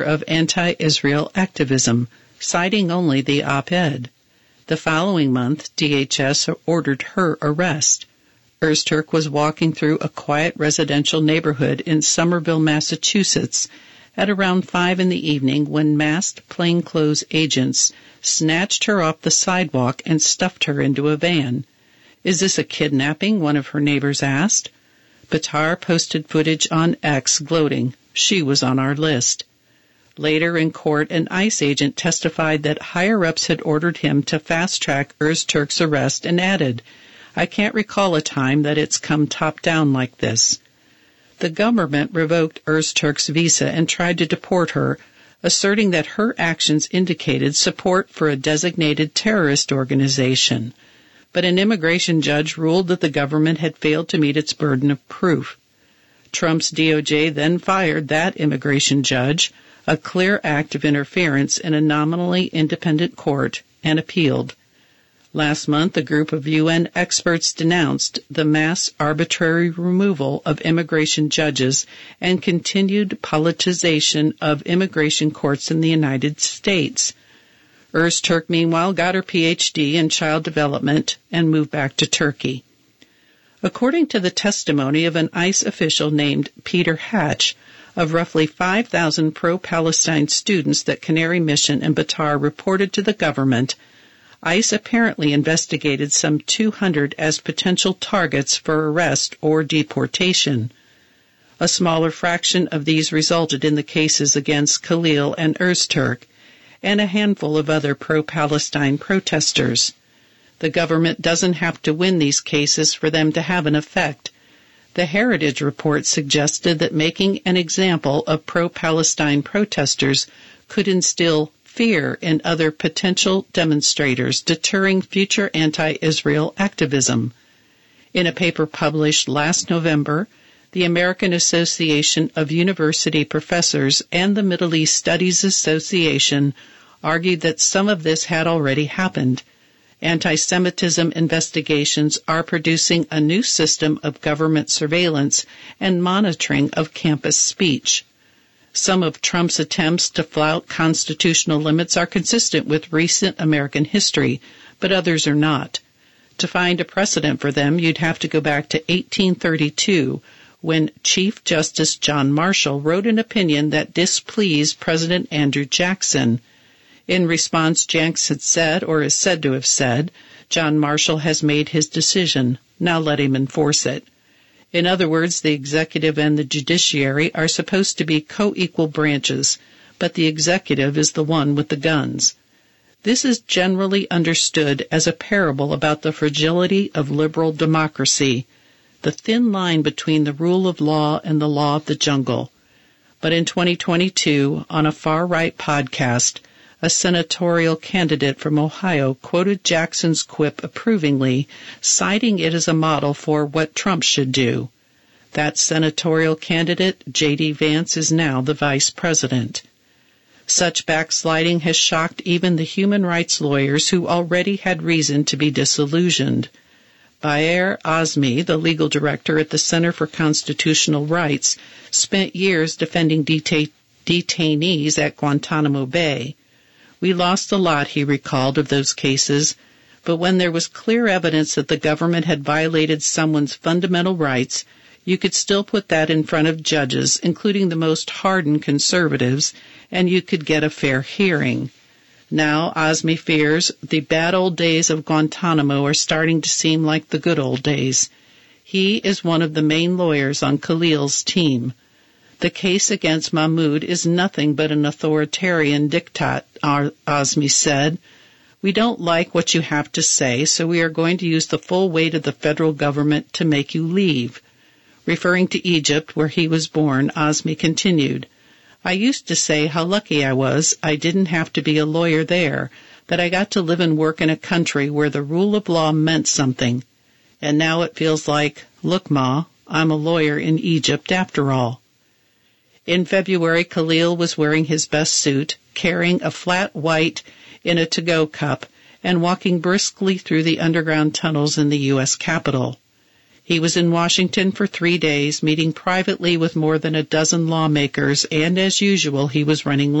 of anti-Israel activism, citing only the op-ed. The following month, DHS ordered her arrest. Öztürk was walking through a quiet residential neighborhood in Somerville, Massachusetts, at around 5 in the evening when masked plainclothes agents snatched her off the sidewalk and stuffed her into a van. "Is this a kidnapping?" one of her neighbors asked. Bitar posted footage on X gloating, "She was on our list." Later in court, an ICE agent testified that higher-ups had ordered him to fast-track Öztürk's arrest and added, "I can't recall a time that it's come top-down like this." The government revoked Öztürk's visa and tried to deport her, asserting that her actions indicated support for a designated terrorist organization. But an immigration judge ruled that the government had failed to meet its burden of proof. Trump's DOJ then fired that immigration judge, a clear act of interference in a nominally independent court, and appealed. Last month, a group of UN experts denounced the mass arbitrary removal of immigration judges and continued politicization of immigration courts in the United States. Öztürk, meanwhile, got her Ph.D. in child development and moved back to Turkey. According to the testimony of an ICE official named Peter Hatch, of roughly 5,000 pro-Palestine students that Canary Mission and Bitar reported to the government, ICE apparently investigated some 200 as potential targets for arrest or deportation. A smaller fraction of these resulted in the cases against Khalil and Öztürk, and a handful of other pro-Palestine protesters. The government doesn't have to win these cases for them to have an effect. The Heritage Report suggested that making an example of pro-Palestine protesters could instill fear in other potential demonstrators, deterring future anti-Israel activism. In a paper published last November, the American Association of University Professors and the Middle East Studies Association argued that some of this had already happened. Anti-Semitism investigations are producing a new system of government surveillance and monitoring of campus speech. Some of Trump's attempts to flout constitutional limits are consistent with recent American history, but others are not. To find a precedent for them, you'd have to go back to 1832, when Chief Justice John Marshall wrote an opinion that displeased President Andrew Jackson. In response, Jackson said, or is said to have said, "John Marshall has made his decision. Now let him enforce it." In other words, the executive and the judiciary are supposed to be co-equal branches, but the executive is the one with the guns. This is generally understood as a parable about the fragility of liberal democracy, the thin line between the rule of law and the law of the jungle. But in 2022, on a far-right podcast, a senatorial candidate from Ohio quoted Jackson's quip approvingly, citing it as a model for what Trump should do. That senatorial candidate, J.D. Vance, is now the vice president. Such backsliding has shocked even the human rights lawyers who already had reason to be disillusioned. Bayer Azmi, the legal director at the Center for Constitutional Rights, spent years defending detainees at Guantanamo Bay. "We lost a lot," he recalled, "of those cases, but when there was clear evidence that the government had violated someone's fundamental rights, you could still put that in front of judges, including the most hardened conservatives, and you could get a fair hearing." Now, Azmi fears the bad old days of Guantanamo are starting to seem like the good old days. He is one of the main lawyers on Khalil's team. "The case against Mahmoud is nothing but an authoritarian diktat," Azmi said. "We don't like what you have to say, so we are going to use the full weight of the federal government to make you leave." Referring to Egypt, where he was born, Azmi continued, "I used to say how lucky I was I didn't have to be a lawyer there, that I got to live and work in a country where the rule of law meant something. And now it feels like, look, Ma, I'm a lawyer in Egypt after all." In February, Khalil was wearing his best suit, carrying a flat white in a to-go cup, and walking briskly through the underground tunnels in the U.S. Capitol. He was in Washington for 3 days, meeting privately with more than a dozen lawmakers, and as usual, he was running